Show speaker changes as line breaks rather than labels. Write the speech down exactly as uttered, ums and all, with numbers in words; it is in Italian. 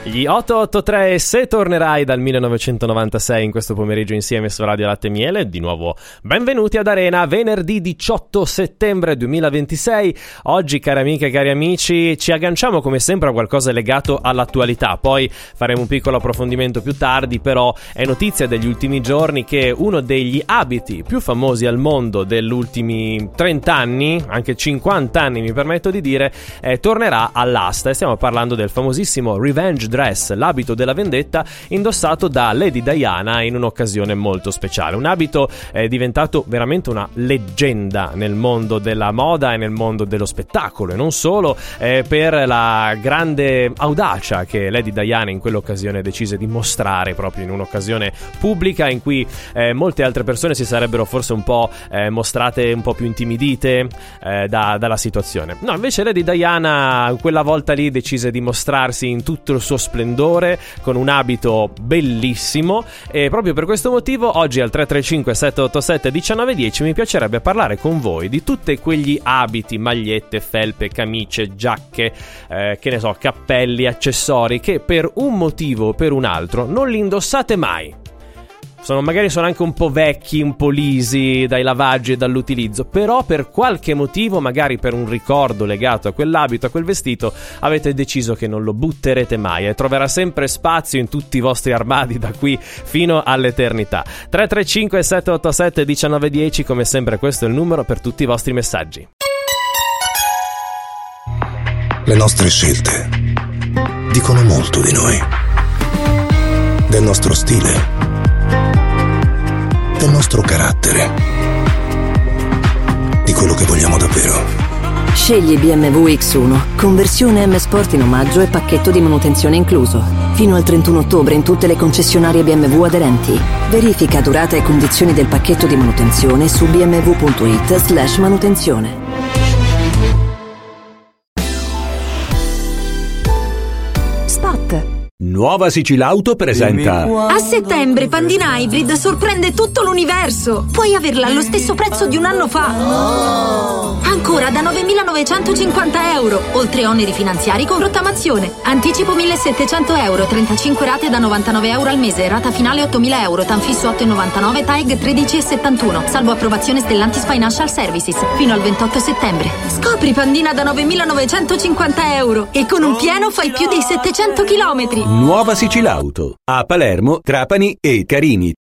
Gli otto otto tre, se tornerai dal millenovecentonovantasei in questo pomeriggio insieme su Radio Latte e Miele. Di nuovo benvenuti ad Arena, venerdì diciotto settembre duemilaventisei. Oggi, cari amiche e cari amici, ci agganciamo come sempre a qualcosa legato all'attualità. Poi faremo un piccolo approfondimento più tardi, però è notizia degli ultimi giorni che uno degli abiti più famosi al mondo degli ultimi trenta anni, anche cinquanta anni mi permetto di dire, eh, tornerà all'asta, e stiamo parlando del famosissimo Revenge Dress, l'abito della vendetta indossato da Lady Diana in un'occasione molto speciale. Un abito è diventato veramente una leggenda nel mondo della moda e nel mondo dello spettacolo, e non solo, eh, per la grande audacia che Lady Diana in quell'occasione decise di mostrare proprio in un'occasione pubblica in cui eh, molte altre persone si sarebbero forse un po' eh, mostrate un po' più intimidite eh, da, dalla situazione. No, invece Lady Diana quella volta lì decise di mostrarsi in tutto il suo splendore con un abito bellissimo, e proprio per questo motivo oggi al tre tre cinque sette otto sette uno nove uno zero mi piacerebbe parlare con voi di tutti quegli abiti, magliette, felpe, camicie, giacche, eh, che ne so, cappelli, accessori che per un motivo o per un altro non li indossate mai. Sono, magari sono anche un po' vecchi, un po' lisi dai lavaggi e dall'utilizzo, però per qualche motivo, magari per un ricordo legato a quell'abito, a quel vestito, avete deciso che non lo butterete mai e troverà sempre spazio in tutti i vostri armadi da qui fino all'eternità. tre tre cinque sette otto sette uno nove uno zero, come sempre questo è il numero per tutti i vostri messaggi.
Le nostre scelte dicono molto di noi, del nostro stile, del nostro carattere, di quello che vogliamo davvero.
Scegli B M W X uno, conversione M Sport in omaggio e pacchetto di manutenzione incluso. Fino al trentuno ottobre in tutte le concessionarie B M W aderenti. Verifica durata e condizioni del pacchetto di manutenzione su b m w punto i t slash manutenzione.
Spot.
Nuova Sicilauto presenta.
A settembre Pandina Hybrid sorprende tutto l'universo. Puoi averla allo stesso prezzo di un anno fa. Ancora da novemilanovecentocinquanta euro, oltre oneri finanziari con rottamazione. Anticipo millesettecento euro, trentacinque rate da novantanove euro al mese, rata finale ottomila euro, tanfisso otto virgola novantanove, T A E G tredici virgola settantuno, salvo approvazione Stellantis Financial Services, fino al ventotto settembre. Scopri Pandina da novemilanovecentocinquanta euro e con un pieno fai più di settecento chilometri.
Nuova Sicilauto a Palermo, Trapani e Carini.